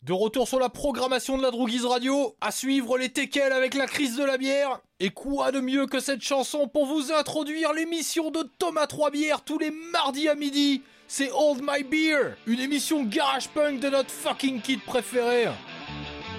De retour sur la programmation de la Drouguise Radio, à suivre les teckels avec la crise de la bière. Et quoi de mieux que cette chanson pour vous introduire l'émission de Thomas Trois-Bières tous les mardis à midi. C'est Hold My Beer, une émission garage punk de notre fucking kid préféré.